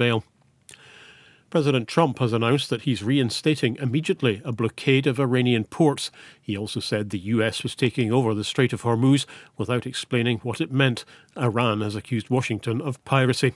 bail. President Trump has announced that he's reinstating immediately a blockade of Iranian ports. He also said the US was taking over the Strait of Hormuz without explaining what it meant. Iran has accused Washington of piracy.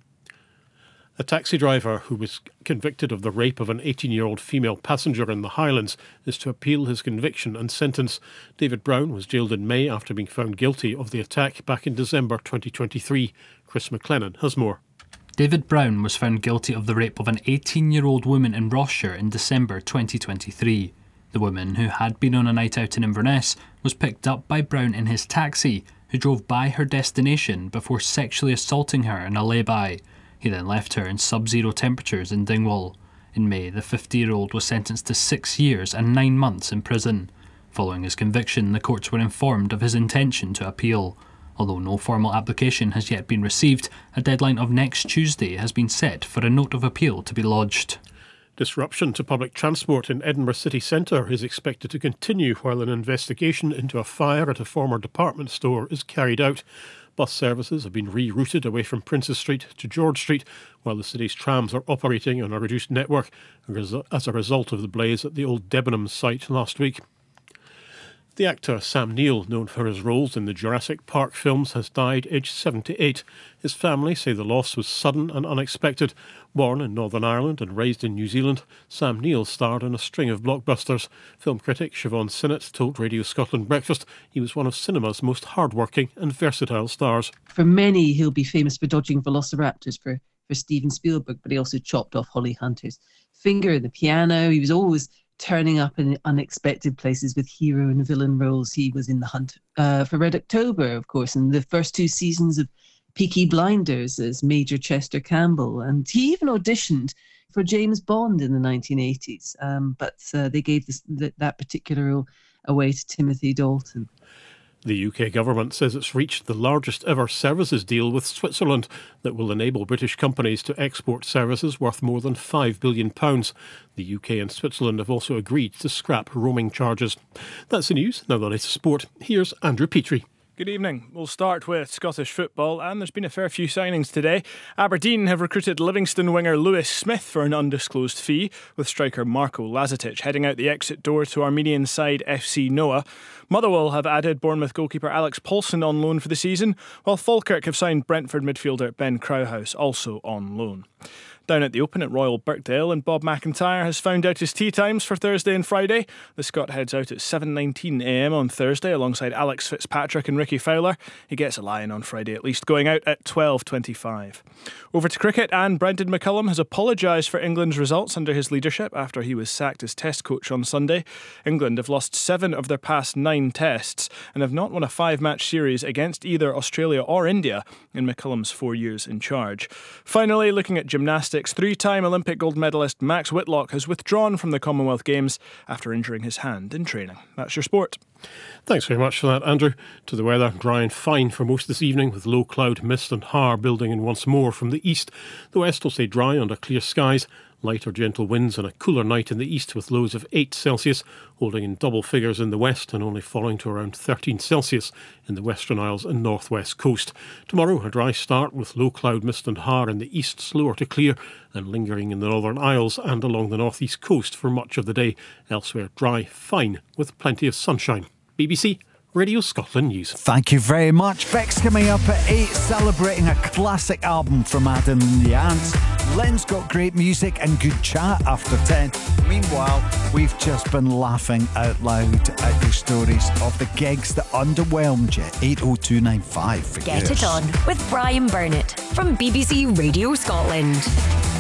A taxi driver who was convicted of the rape of an 18-year-old female passenger in the Highlands is to appeal his conviction and sentence. David Brown was jailed in May after being found guilty of the attack back in December 2023. Chris McLennan has more. David Brown was found guilty of the rape of an 18-year-old woman in Rossshire in December 2023. The woman, who had been on a night out in Inverness, was picked up by Brown in his taxi, who drove by her destination before sexually assaulting her in a lay-by. He then left her in sub-zero temperatures in Dingwall. In May, the 50-year-old was sentenced to 6 years and 9 months in prison. Following his conviction, the courts were informed of his intention to appeal. Although no formal application has yet been received, a deadline of next Tuesday has been set for a note of appeal to be lodged. Disruption to public transport in Edinburgh city centre is expected to continue while an investigation into a fire at a former department store is carried out. Bus services have been rerouted away from Princes Street to George Street, while the city's trams are operating on a reduced network as a result of the blaze at the old Debenhams site last week. The actor Sam Neill, known for his roles in the Jurassic Park films, has died aged 78. His family say the loss was sudden and unexpected. Born in Northern Ireland and raised in New Zealand, Sam Neill starred in a string of blockbusters. Film critic Siobhan Sinnott told Radio Scotland Breakfast he was one of cinema's most hard-working and versatile stars. For many, he'll be famous for dodging velociraptors for Steven Spielberg, but he also chopped off Holly Hunter's finger in the piano. He was always turning up in unexpected places with hero and villain roles. He was in The Hunt for Red October, of course, and the first 2 seasons of Peaky Blinders as Major Chester Campbell. And he even auditioned for James Bond in the 1980s, but they gave that particular role away to Timothy Dalton. The UK government says it's reached the largest ever services deal with Switzerland that will enable British companies to export services worth more than £5 billion. The UK and Switzerland have also agreed to scrap roaming charges. That's the news. Now the latest sport. Here's Andrew Petrie. Good evening. We'll start with Scottish football, and there's been a fair few signings today. Aberdeen have recruited Livingston winger Lewis Smith for an undisclosed fee, with striker Marko Lazetic heading out the exit door to Armenian side FC Noah. Motherwell have added Bournemouth goalkeeper Alex Paulson on loan for the season, while Falkirk have signed Brentford midfielder Ben Krauhaus, also on loan. Down at the Open at Royal Birkdale, and Bob McIntyre has found out his tee times for Thursday and Friday. The Scot heads out at 7:19am on Thursday alongside Alex Fitzpatrick and Ricky Fowler. He gets a lie-in on Friday at least, going out at 12:25. Over to cricket, and Brendan McCullum has apologised for England's results under his leadership after he was sacked as Test coach on Sunday. England have lost 7 of their past 9 Tests and have not won a 5-match series against either Australia or India in McCullum's 4 years in charge. Finally, looking at gymnastics, 3-time Olympic gold medalist Max Whitlock has withdrawn from the Commonwealth Games after injuring his hand in training. That's your sport. Thanks very much for that, Andrew. To the weather, dry and fine for most this evening, with low cloud, mist and har building in once more from the east. The west will stay dry under clear skies. Light or gentle winds and a cooler night in the east with lows of 8 Celsius, holding in double figures in the west and only falling to around 13 Celsius in the Western Isles and northwest coast. Tomorrow, a dry start with low cloud, mist and har in the east, slower to clear, and lingering in the Northern Isles and along the northeast coast for much of the day. Elsewhere, dry, fine, with plenty of sunshine. BBC Radio Scotland News. Thank you very much. Beck's coming up at 8, celebrating a classic album from Adam and the Ants. Len's got great music and good chat after 10. Meanwhile, we've just been laughing out loud at your stories of the gigs that underwhelmed you. 80295 for Get yours. it on with Brian Burnett from BBC Radio Scotland.